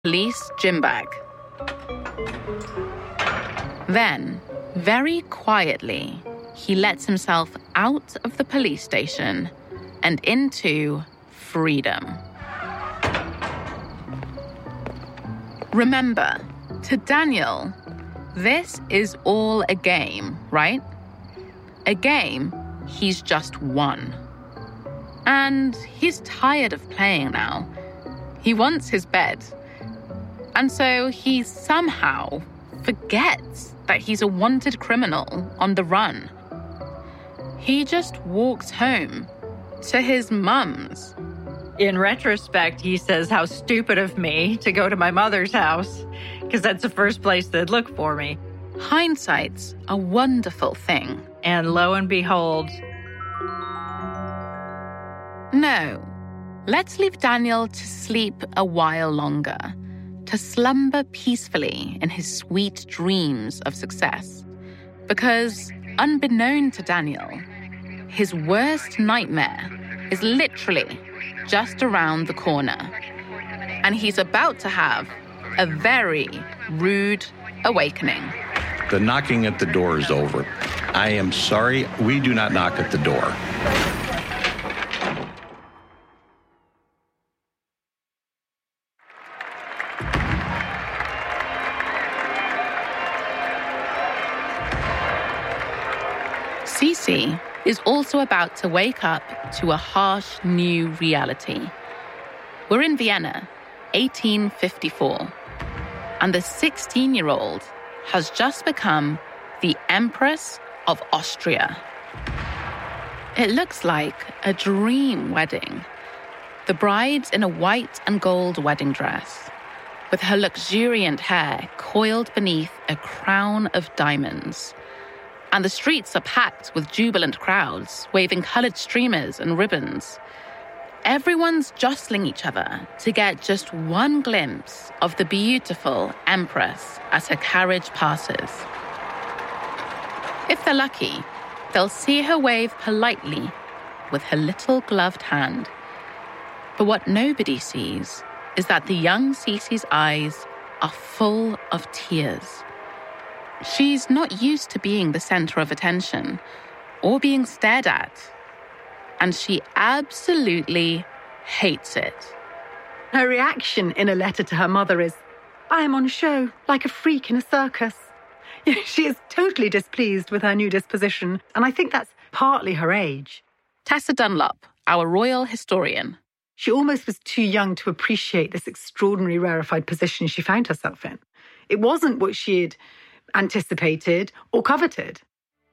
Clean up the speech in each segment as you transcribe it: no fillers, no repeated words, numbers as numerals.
police gym bag. Then, very quietly, he lets himself out of the police station and into freedom. Remember, to Daniel, this is all a game, right? A game he's just won. And he's tired of playing now. He wants his bed. And so he somehow forgets that he's a wanted criminal on the run. He just walks home to his mum's. In retrospect, he says how stupid of me to go to my mother's house, because that's the first place they'd look for me. Hindsight's a wonderful thing. And lo and behold... No. Let's leave Daniel to sleep a while longer, to slumber peacefully in his sweet dreams of success. Because, unbeknown to Daniel, his worst nightmare is literally just around the corner. And he's about to have a very rude awakening. The knocking at the door is over. I am sorry, we do not knock at the door. Cece is also about to wake up to a harsh new reality. We're in Vienna, 1854, and the 16-year-old has just become the Empress of Austria. It looks like a dream wedding. The bride's in a white and gold wedding dress, with her luxuriant hair coiled beneath a crown of diamonds. And the streets are packed with jubilant crowds, waving coloured streamers and ribbons. Everyone's jostling each other to get just one glimpse of the beautiful Empress as her carriage passes. If they're lucky, they'll see her wave politely with her little gloved hand. But what nobody sees is that the young Cece's eyes are full of tears. She's not used to being the center of attention or being stared at, and she absolutely hates it. Her reaction in a letter to her mother is, "I am on show, like a freak in a circus." She is totally displeased with her new disposition, and I think that's partly her age. Tessa Dunlop, our royal historian. She almost was too young to appreciate this extraordinary rarefied position she found herself in. It wasn't what she had anticipated or coveted.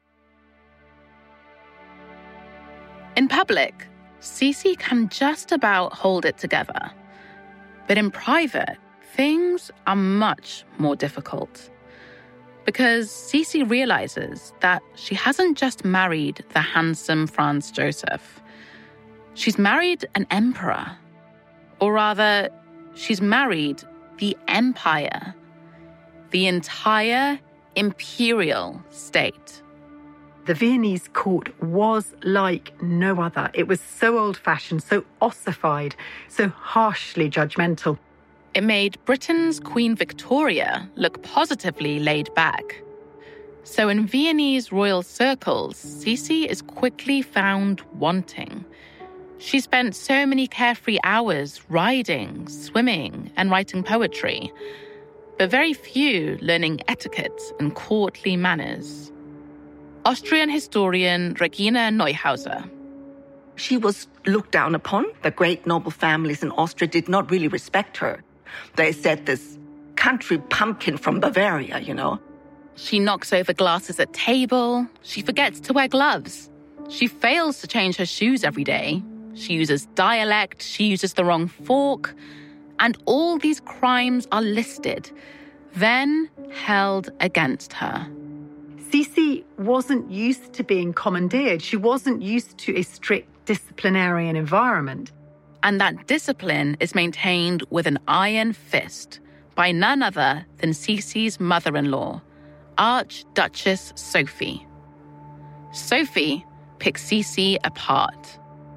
In public, Cece can just about hold it together. But in private, things are much more difficult. Because Cece realizes that she hasn't just married the handsome Franz Joseph. She's married an emperor. Or rather, she's married the empire. The entire imperial state. The Viennese court was like no other. It was so old-fashioned, so ossified, so harshly judgmental. It made Britain's Queen Victoria look positively laid back. So in Viennese royal circles, Cece is quickly found wanting. She spent so many carefree hours riding, swimming, and writing poetry, but very few learning etiquette and courtly manners. Austrian historian Regina Neuhauser. She was looked down upon. The great noble families in Austria did not really respect her. They said this country pumpkin from Bavaria, you know. She knocks over glasses at table. She forgets to wear gloves. She fails to change her shoes every day. She uses dialect. She uses the wrong fork. And all these crimes are listed, then held against her. Cece wasn't used to being commandeered. She wasn't used to a strict disciplinarian environment. And that discipline is maintained with an iron fist by none other than Cece's mother-in-law, Archduchess Sophie. Sophie picks Cece apart.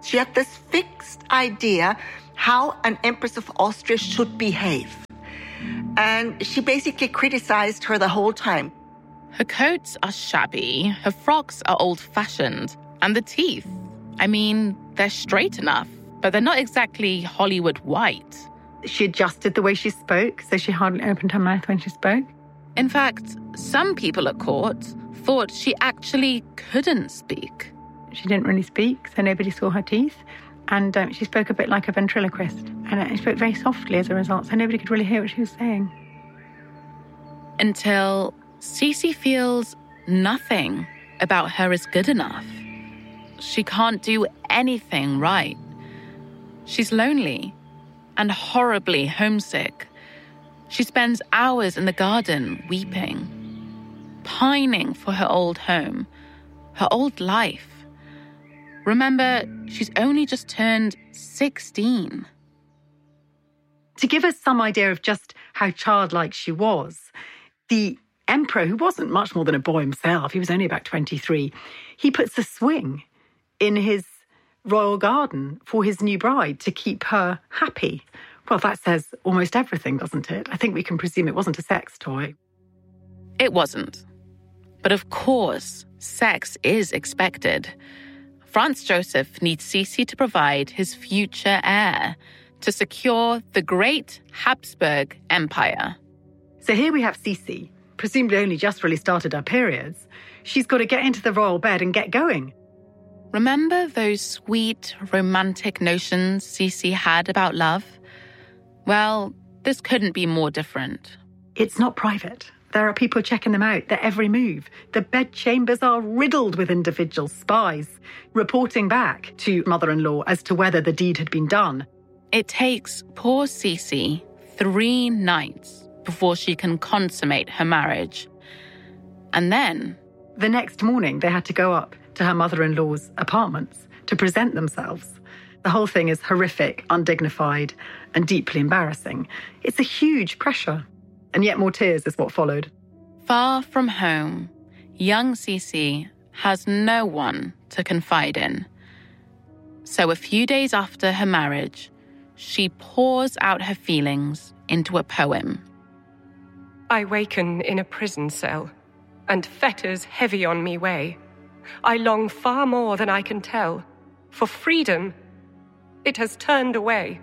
She had this fixed idea how an Empress of Austria should behave. And she basically criticized her the whole time. Her coats are shabby, her frocks are old-fashioned, and the teeth, I mean, they're straight enough, but they're not exactly Hollywood white. She adjusted the way she spoke, so she hardly opened her mouth when she spoke. In fact, some people at court thought she actually couldn't speak. She didn't really speak, so nobody saw her teeth. And she spoke a bit like a ventriloquist. And she spoke very softly as a result, so nobody could really hear what she was saying. Until Cece feels nothing about her is good enough. She can't do anything right. She's lonely and horribly homesick. She spends hours in the garden weeping, pining for her old home, her old life. Remember, she's only just turned 16. To give us some idea of just how childlike she was, the emperor, who wasn't much more than a boy himself, he was only about 23, he puts a swing in his royal garden for his new bride to keep her happy. Well, that says almost everything, doesn't it? I think we can presume it wasn't a sex toy. It wasn't. But of course, sex is expected. Franz Joseph needs Cece to provide his future heir to secure the great Habsburg Empire. So here we have Cece, presumably only just really started her periods. She's got to get into the royal bed and get going. Remember those sweet, romantic notions Cece had about love? Well, this couldn't be more different. It's not private. There are people checking them out, their every move. The bedchambers are riddled with individual spies, reporting back to mother-in-law as to whether the deed had been done. It takes poor Cece 3 nights before she can consummate her marriage. And then... The next morning, they had to go up to her mother-in-law's apartments to present themselves. The whole thing is horrific, undignified, and deeply embarrassing. It's a huge pressure. And yet more tears is what followed. Far from home, young Cece has no one to confide in. So a few days after her marriage, she pours out her feelings into a poem. I waken in a prison cell, and fetters heavy on me weigh. I long far more than I can tell. For freedom, it has turned away.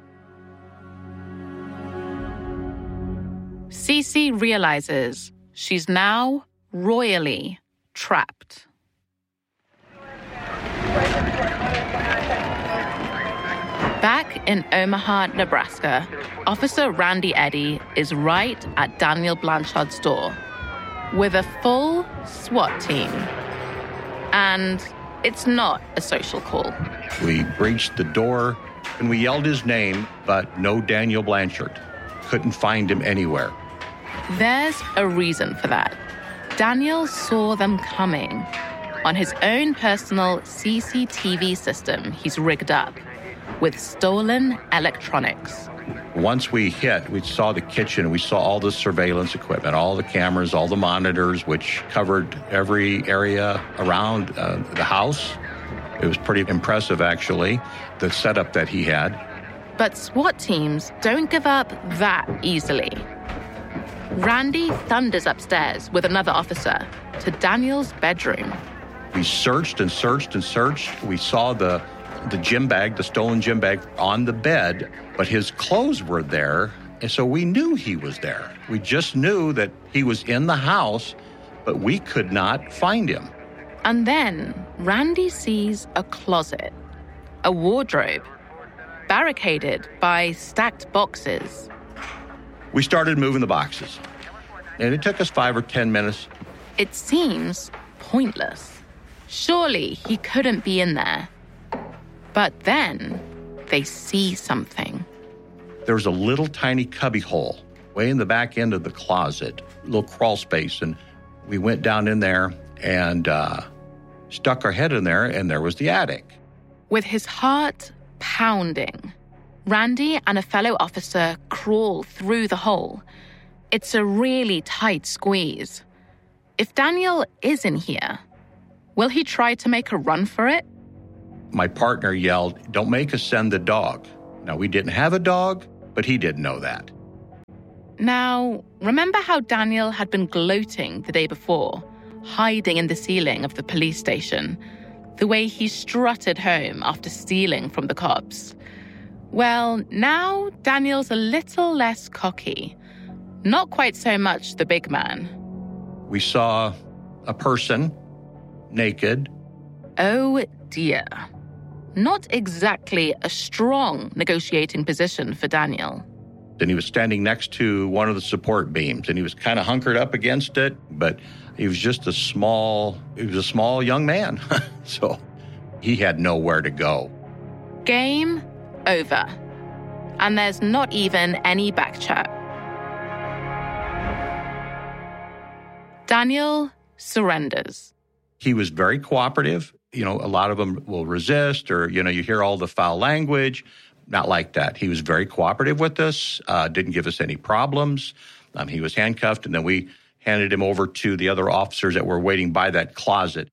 Cece realizes she's now royally trapped. Back in Omaha, Nebraska, Officer Randy Eddy is right at Daniel Blanchard's door with a full SWAT team. And it's not a social call. We breached the door and we yelled his name, but no Daniel Blanchard. Couldn't find him anywhere. There's a reason for that. Daniel saw them coming on his own personal CCTV system he's rigged up with stolen electronics. Once we hit, we saw the kitchen, we saw all the surveillance equipment, all the cameras, all the monitors, which covered every area around the house. It was pretty impressive, actually, the setup that he had. But SWAT teams don't give up that easily. Randy thunders upstairs with another officer to Daniel's bedroom. We searched and searched and searched. We saw the gym bag, the stolen gym bag, on the bed, but his clothes were there, and so we knew he was there. We just knew that he was in the house, but we could not find him. And then Randy sees a closet, a wardrobe, barricaded by stacked boxes. We started moving the boxes, and it took us 5 or 10 minutes. It seems pointless. Surely he couldn't be in there. But then they see something. There was a little tiny cubby hole way in the back end of the closet, a little crawl space, and we went down in there and stuck our head in there, and there was the attic. With his heart pounding, Randy and a fellow officer crawl through the hole. It's a really tight squeeze. If Daniel is in here, will he try to make a run for it? my partner yelled, "Don't make us send the dog." Now, we didn't have a dog, but he didn't know that. Now, remember how Daniel had been gloating the day before, hiding in the ceiling of the police station, the way he strutted home after stealing from the cops? Well, now Daniel's a little less cocky. Not quite so much the big man. We saw a person, naked. Oh dear. Not exactly a strong negotiating position for Daniel. And he was standing next to one of the support beams, and he was kind of hunkered up against it, but he was just a small young man. So he had nowhere to go. Game over. And there's not even any back chat. Daniel surrenders. He was very cooperative. A lot of them will resist, or, you hear all the foul language. Not like that. He was very cooperative with us, didn't give us any problems. He was handcuffed, and then we handed him over to the other officers that were waiting by that closet.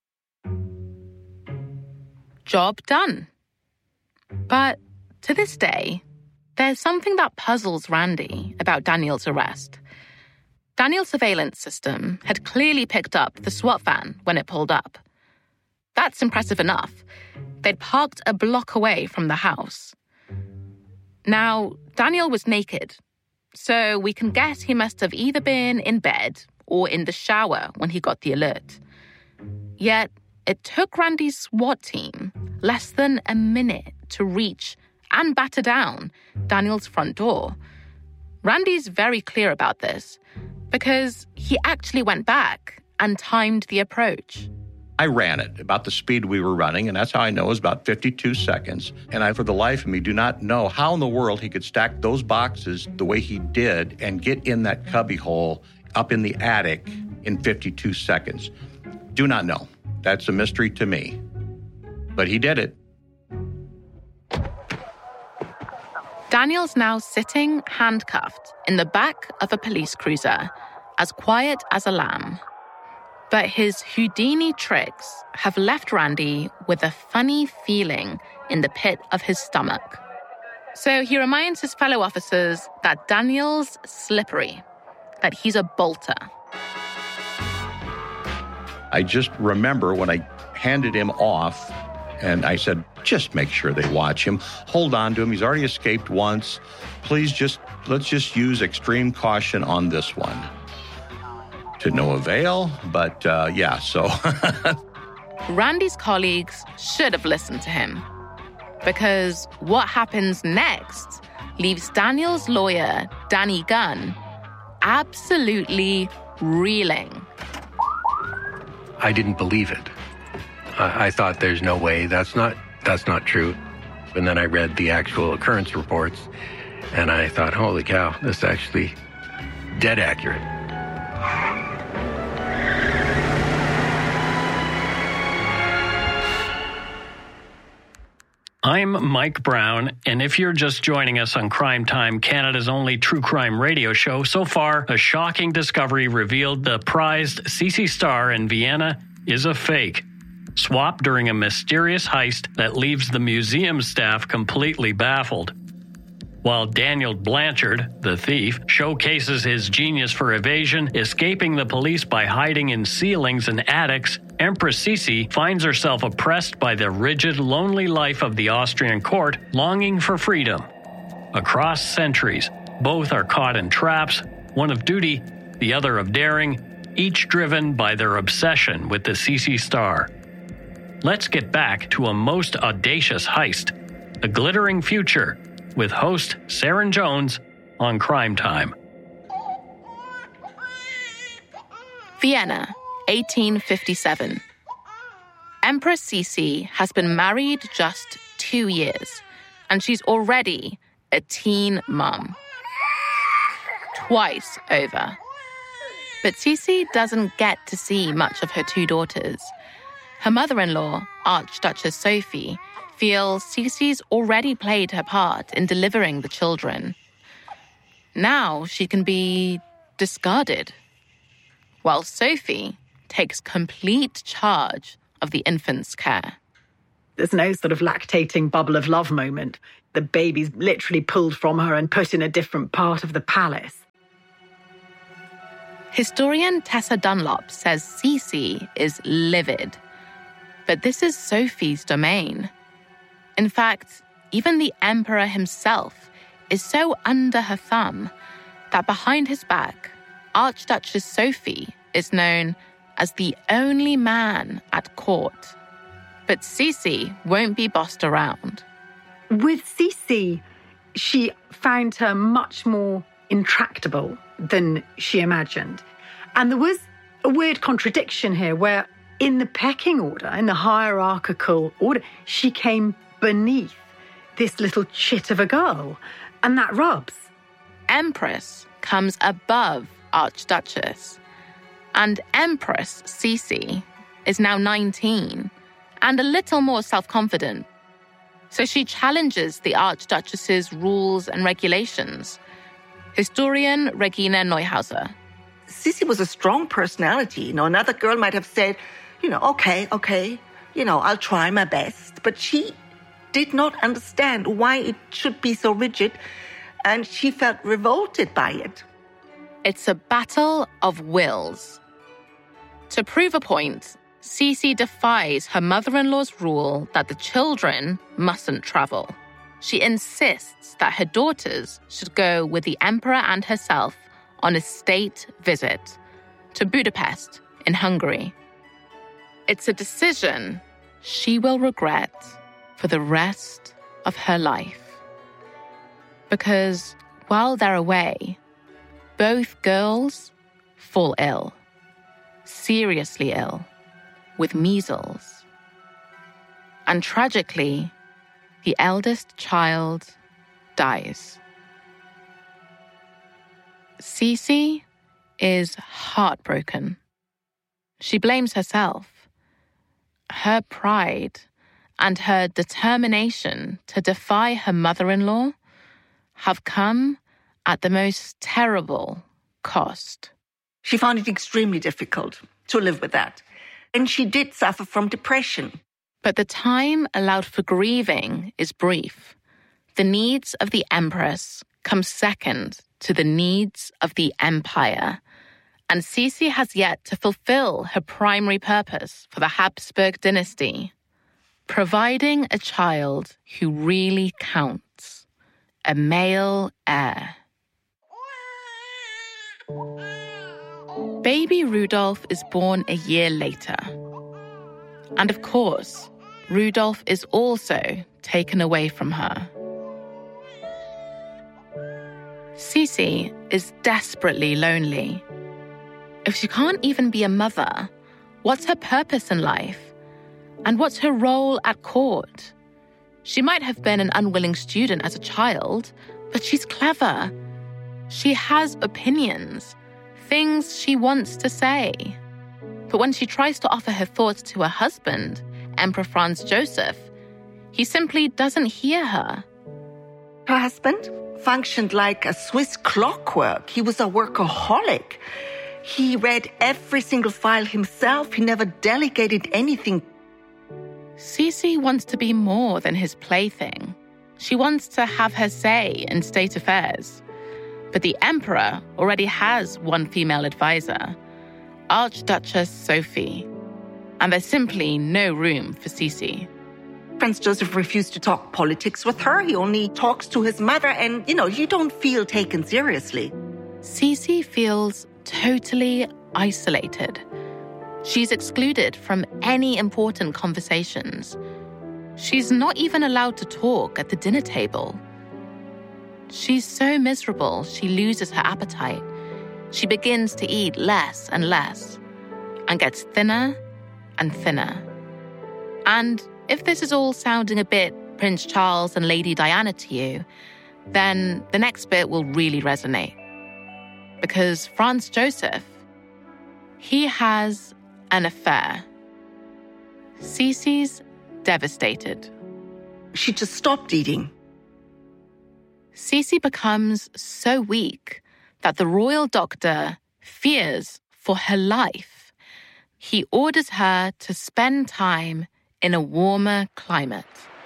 Job done. But to this day, there's something that puzzles Randy about Daniel's arrest. Daniel's surveillance system had clearly picked up the SWAT van when it pulled up. That's impressive enough. They'd parked a block away from the house. Now, Daniel was naked, so we can guess he must have either been in bed or in the shower when he got the alert. Yet, it took Randy's SWAT team less than a minute to reach and batter down Daniel's front door. Randy's very clear about this because he actually went back and timed the approach. I ran it about the speed we were running, and that's how I know it was about 52 seconds. And I, for the life of me, do not know how in the world he could stack those boxes the way he did and get in that cubbyhole up in the attic in 52 seconds. Do not know. That's a mystery to me. But he did it. Daniel's now sitting handcuffed in the back of a police cruiser, as quiet as a lamb. But his Houdini tricks have left Randy with a funny feeling in the pit of his stomach. So he reminds his fellow officers that Daniel's slippery, that he's a bolter. I just remember when I handed him off, and I said, just make sure they watch him. Hold on to him. He's already escaped once. Please let's just use extreme caution on this one. To no avail, but so. Randy's colleagues should have listened to him, because what happens next leaves Daniel's lawyer, Danny Gunn, absolutely reeling. I didn't believe it. I thought there's no way, that's not true. And then I read the actual occurrence reports, and I thought, holy cow, this is actually dead accurate. I'm Mike Brown, and if you're just joining us on Crime Time, Canada's only true crime radio show, so far, a shocking discovery revealed the prized CC Star in Vienna is a fake, swapped during a mysterious heist that leaves the museum staff completely baffled. While Daniel Blanchard, the thief, showcases his genius for evasion, escaping the police by hiding in ceilings and attics, Empress Sisi finds herself oppressed by the rigid, lonely life of the Austrian court, longing for freedom. Across centuries, both are caught in traps, one of duty, the other of daring, each driven by their obsession with the CC Star. Let's get back to a most audacious heist, a glittering future, with host Saren Jones on Crime Time. Vienna, 1857. Empress Sisi has been married just 2 years, and she's already a teen mum. Twice over. But Sisi doesn't get to see much of her two daughters. Her mother-in-law, Archduchess Sophie, feels Sisi's already played her part in delivering the children. Now she can be discarded, while Sophie takes complete charge of the infant's care. There's no sort of lactating bubble of love moment. The baby's literally pulled from her and put in a different part of the palace. Historian Tessa Dunlop says Sisi is livid. But this is Sophie's domain. In fact, even the emperor himself is so under her thumb that behind his back, Archduchess Sophie is known as the only man at court. But Sisi won't be bossed around. With Sisi, she found her much more intractable than she imagined. And there was a weird contradiction here where in the pecking order, in the hierarchical order, she came beneath this little chit of a girl. And that rubs. Empress comes above Archduchess. And Empress Sisi is now 19 and a little more self-confident. So she challenges the Archduchess's rules and regulations. Historian Regina Neuhauser. Sisi was a strong personality. Another girl might have said, okay, I'll try my best. But she did not understand why it should be so rigid, and she felt revolted by it. It's a battle of wills. To prove a point, Sisi defies her mother-in-law's rule that the children mustn't travel. She insists that her daughters should go with the emperor and herself on a state visit to Budapest in Hungary. It's a decision she will regret for the rest of her life. Because while they're away, both girls fall ill, seriously ill, with measles. And tragically, the eldest child dies. Sisi is heartbroken. She blames herself. Her pride and her determination to defy her mother-in-law have come at the most terrible cost. She found it extremely difficult to live with that. And she did suffer from depression. But the time allowed for grieving is brief. The needs of the empress come second to the needs of the empire. And Sisi has yet to fulfill her primary purpose for the Habsburg dynasty, providing a child who really counts, a male heir. Baby Rudolph is born a year later. And of course, Rudolph is also taken away from her. Sisi is desperately lonely. If she can't even be a mother, what's her purpose in life? And what's her role at court? She might have been an unwilling student as a child, but she's clever. She has opinions, things she wants to say. But when she tries to offer her thoughts to her husband, Emperor Franz Joseph, he simply doesn't hear her. Her husband functioned like a Swiss clockwork. He was a workaholic. He read every single file himself. He never delegated anything. Sisi wants to be more than his plaything. She wants to have her say in state affairs. But the emperor already has one female advisor, Archduchess Sophie. And there's simply no room for Sisi. Franz Joseph refused to talk politics with her. He only talks to his mother and, you don't feel taken seriously. Sisi feels totally isolated. She's excluded from any important conversations. She's not even allowed to talk at the dinner table. She's so miserable, she loses her appetite. She begins to eat less and less and gets thinner and thinner. And if this is all sounding a bit Prince Charles and Lady Diana to you, then the next bit will really resonate. Because Franz Joseph, he has an affair. Sisi's devastated. She just stopped eating. Sisi becomes so weak that the royal doctor fears for her life. He orders her to spend time in a warmer climate.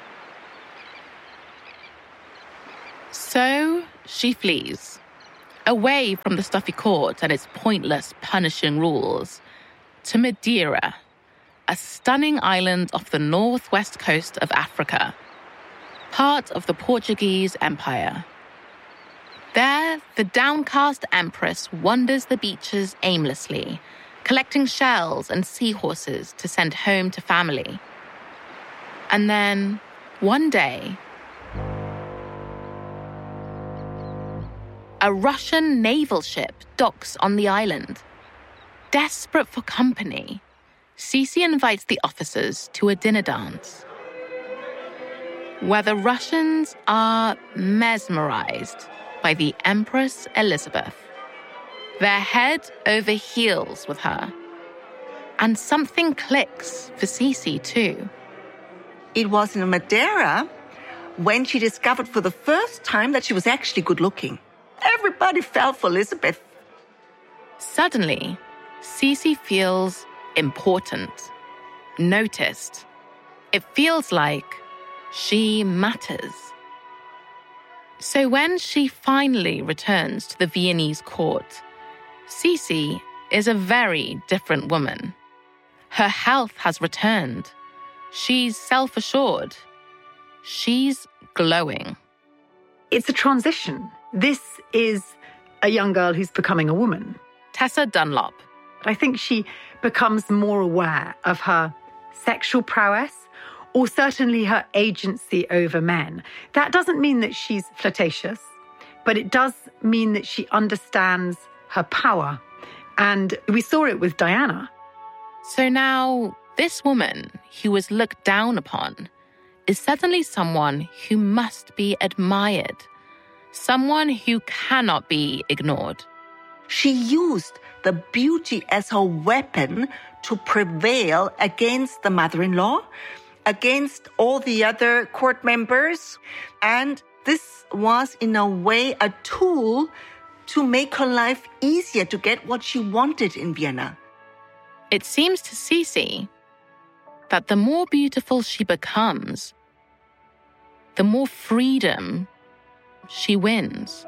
So she flees, away from the stuffy court and its pointless punishing rules, to Madeira, a stunning island off the northwest coast of Africa, part of the Portuguese Empire. There, the downcast empress wanders the beaches aimlessly, collecting shells and seahorses to send home to family. And then, one day, a Russian naval ship docks on the island. Desperate for company, Sisi invites the officers to a dinner dance, where the Russians are mesmerized by the Empress Elizabeth. They're head over heels with her. And something clicks for Sisi too. It was in Madeira when she discovered for the first time that she was actually good looking. Everybody fell for Elizabeth. Suddenly, Sisi feels important, noticed. It feels like she matters. So when she finally returns to the Viennese court, Sisi is a very different woman. Her health has returned. She's self-assured. She's glowing. It's a transition. This is a young girl who's becoming a woman. Tessa Dunlop. I think she becomes more aware of her sexual prowess, or certainly her agency over men. That doesn't mean that she's flirtatious, but it does mean that she understands her power. And we saw it with Diana. So now, this woman who was looked down upon is suddenly someone who must be admired, someone who cannot be ignored. She used the beauty as her weapon to prevail against the mother-in-law, against all the other court members. And this was, in a way, a tool to make her life easier to get what she wanted in Vienna. It seems to Sisi that the more beautiful she becomes, the more freedom she wins.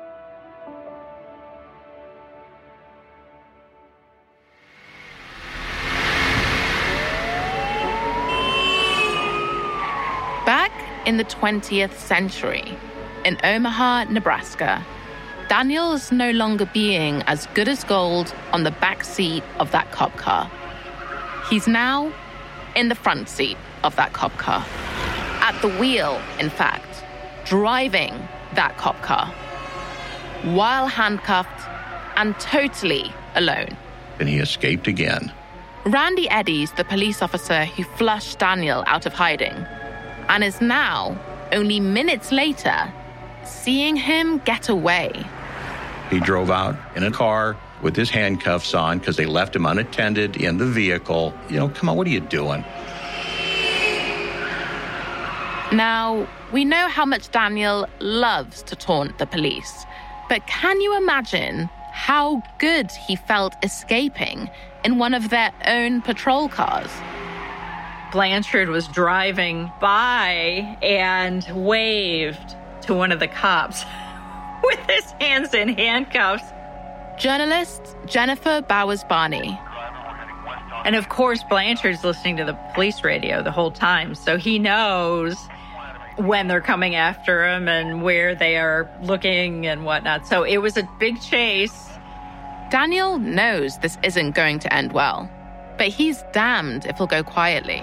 Back in the 20th century, in Omaha, Nebraska, Daniel's no longer being as good as gold on the back seat of that cop car. He's now in the front seat of that cop car. At the wheel, in fact, driving that cop car. While handcuffed and totally alone. And he escaped again. Randy Eddy's the police officer who flushed Daniel out of hiding, and is now, only minutes later, seeing him get away. He drove out in a car with his handcuffs on because they left him unattended in the vehicle. You know, come on, what are you doing? Now, we know how much Daniel loves to taunt the police, but can you imagine how good he felt escaping in one of their own patrol cars? Blanchard was driving by and waved to one of the cops with his hands in handcuffs. Journalist Jennifer Bowers-Barney. And of course, Blanchard's listening to the police radio the whole time, so he knows when they're coming after him and where they are looking and whatnot. So it was a big chase. Daniel knows this isn't going to end well, but he's damned if he'll go quietly.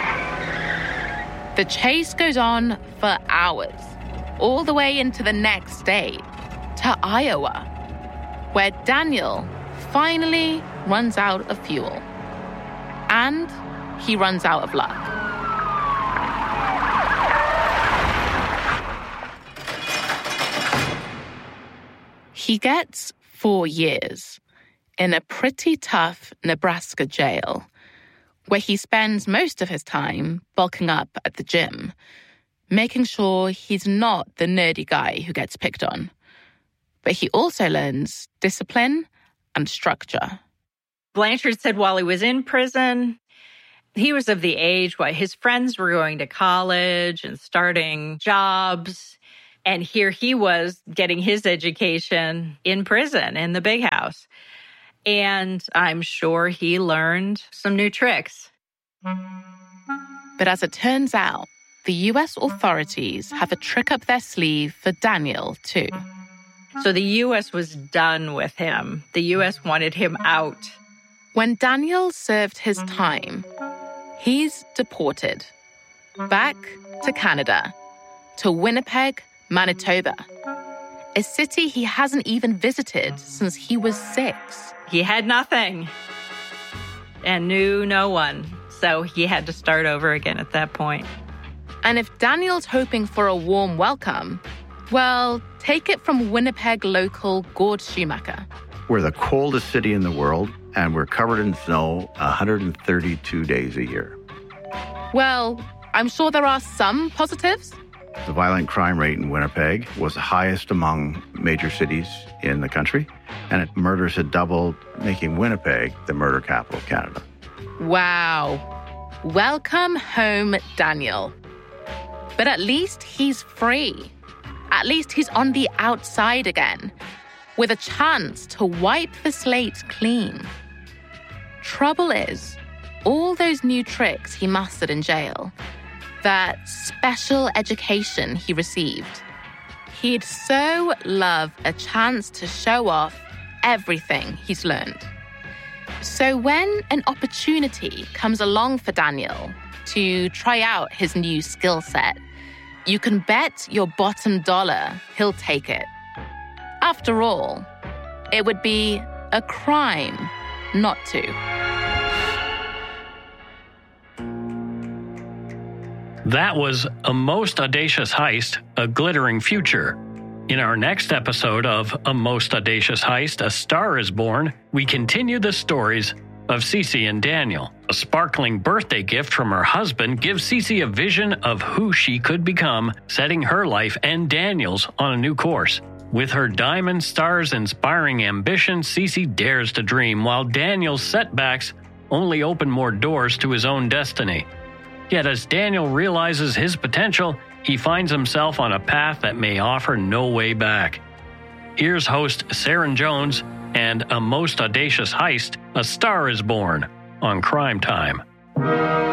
The chase goes on for hours, all the way into the next state, to Iowa, where Daniel finally runs out of fuel. And he runs out of luck. He gets 4 years in a pretty tough Nebraska jail, where he spends most of his time bulking up at the gym, making sure he's not the nerdy guy who gets picked on. But he also learns discipline and structure. Blanchard said while he was in prison, He was of the age where his friends were going to college and starting jobs. And here he was getting his education in prison, in the big house. And I'm sure he learned some new tricks. But as it turns out, the U.S. authorities have a trick up their sleeve for Daniel, too. So the U.S. was done with him. The U.S. wanted him out. When Daniel served his time, he's deported back to Canada, to Winnipeg, Manitoba, a city he hasn't even visited since he was 6. He had nothing and knew no one, so he had to start over again at that point. And if Daniel's hoping for a warm welcome, well, take it from Winnipeg local Gord Schumacher. We're the coldest city in the world, and we're covered in snow 132 days a year. Well, I'm sure there are some positives. The violent crime rate in Winnipeg was the highest among major cities in the country, and murders had doubled, making Winnipeg the murder capital of Canada. Wow. Welcome home, Daniel. But at least he's free. At least he's on the outside again, with a chance to wipe the slate clean. Trouble is, all those new tricks he mastered in jail, that special education he received, he'd so love a chance to show off everything he's learned. So when an opportunity comes along for Daniel to try out his new skill set, you can bet your bottom dollar he'll take it. After all, it would be a crime not to. That was A Most Audacious Heist, A Glittering Future. In our next episode of A Most Audacious Heist, A Star is Born, we continue the stories of Cece and Daniel. A sparkling birthday gift from her husband gives Cece a vision of who she could become, setting her life and Daniel's on a new course. With her diamond stars inspiring ambition, Cece dares to dream, while Daniel's setbacks only open more doors to his own destiny. Yet as Daniel realizes his potential, he finds himself on a path that may offer no way back. Here's host Saren Jones and A Most Audacious Heist, A Star is Born on Crime Time.